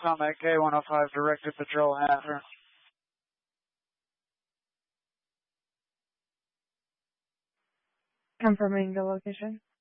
Summit K105 directed patrol answer. Confirming the location.